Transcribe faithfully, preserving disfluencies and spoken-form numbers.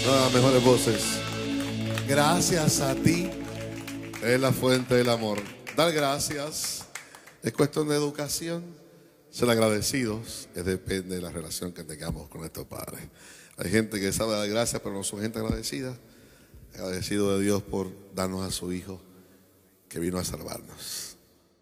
las mejores voces. Gracias a ti. Es la fuente del amor. Dar gracias es cuestión de educación. Ser agradecidos es depende de la relación que tengamos con nuestros padres. Hay gente que sabe dar gracias, pero no son gente agradecida. Agradecido de Dios por darnos a su Hijo que vino a salvarnos.